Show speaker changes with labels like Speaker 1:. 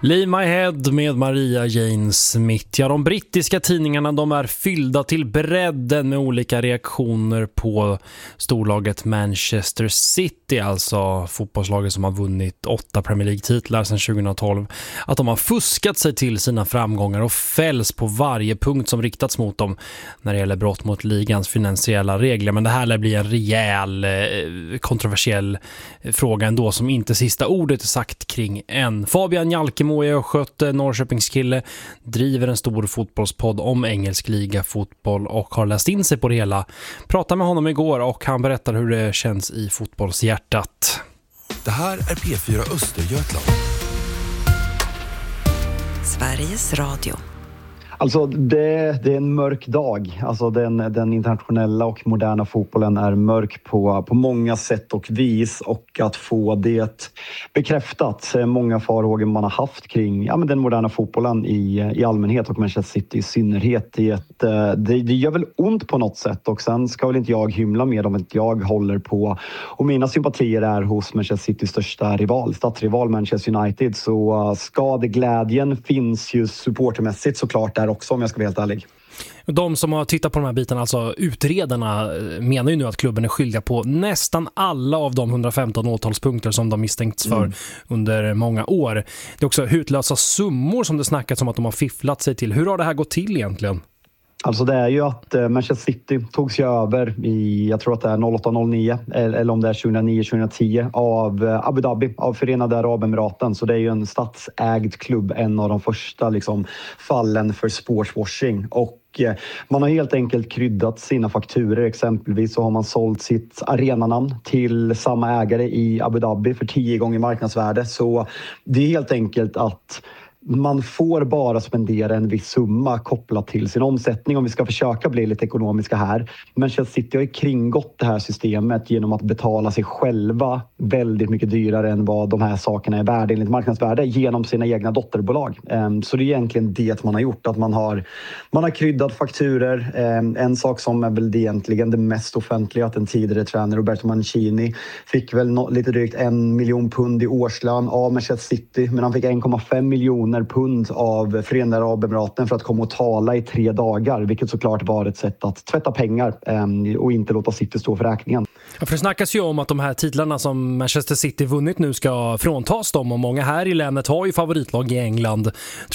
Speaker 1: Leave My Head med Maria Jane Smith. Ja, de brittiska tidningarna de är fyllda till bredden med olika reaktioner på storlaget Manchester City, alltså fotbollslaget som har vunnit 8 Premier League-titlar sedan 2012. Att de har fuskat sig till sina framgångar och fälls på varje punkt som riktats mot dem när det gäller brott mot ligans finansiella regler. Men det här lär bli en rejäl, kontroversiell fråga ändå som inte sista ordet är sagt kring än. Fabian Jalkemo är Östgöte, Norrköpingskille, driver en stor fotbollspodd om engelsk liga fotboll och har läst in sig på det hela. Pratade med honom igår och han berättar hur det känns i fotbollshjärtat.
Speaker 2: Det här är P4 Östergötland.
Speaker 3: Sveriges Radio.
Speaker 4: Alltså det är en mörk dag. Alltså den internationella och moderna fotbollen är mörk på många sätt och vis. Och att få det bekräftat, många farhågor man har haft kring den moderna fotbollen i allmänhet och Manchester City i synnerhet. Det gör väl ont på något sätt. Och sen ska väl inte jag hymla med om att jag håller på. Och mina sympatier är hos Manchester Citys största rival, stadsrival Manchester United. Så skadeglädjen finns ju supportermässigt såklart där också, om jag ska vara helt ärlig.
Speaker 1: De som har tittat på de här bitarna, alltså utredarna, menar ju nu att klubben är skyldiga på nästan alla av de 115 åtalspunkter som de misstänkts för under många år. Det är också hutlösa summor som det snackats om att de har fifflat sig till. Hur har det här gått till egentligen?
Speaker 4: Alltså det är ju att Manchester City togs ju över i, jag tror att det är 08-09 eller om det är 2009-2010 av Abu Dhabi, av Förenade Arabemiraten. Så det är ju en statsägd klubb, en av de första fallen för sportswashing. Och man har helt enkelt kryddat sina fakturer. Exempelvis så har man sålt sitt arenanamn till samma ägare i Abu Dhabi för 10 gånger marknadsvärde. Så det är helt enkelt att man får bara spendera en viss summa kopplat till sin omsättning, om vi ska försöka bli lite ekonomiska här. Manchester City har ju kringgått det här systemet genom att betala sig själva väldigt mycket dyrare än vad de här sakerna är värda enligt marknadsvärde genom sina egna dotterbolag. Så det är egentligen det man har gjort, att man har kryddat fakturer. En sak som är väl egentligen det mest offentliga, att en tidigare tränare, Roberto Mancini, fick väl lite drygt 1 miljon pund i årslön av Manchester City, men han fick 1,5 miljoner pund av Förenade Arabemiraten för att komma och tala i 3 dagar, vilket såklart var ett sätt att tvätta pengar och inte låta City stå för räkningen.
Speaker 1: Ja, för det snackas ju om att de här titlarna som Manchester City vunnit nu ska fråntas dem, och många här i länet har ju favoritlag i England.